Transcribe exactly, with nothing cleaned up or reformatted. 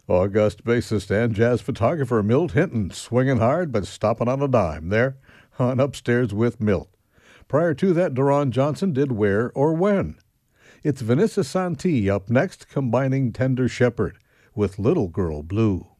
August bassist and jazz photographer Milt Hinton, swinging hard but stopping on a dime there on Upstairs with Milt. Prior to that, Deron Johnson did Where or When. It's Vanessa Santee up next, combining Tender Shepherd with Little Girl Blue.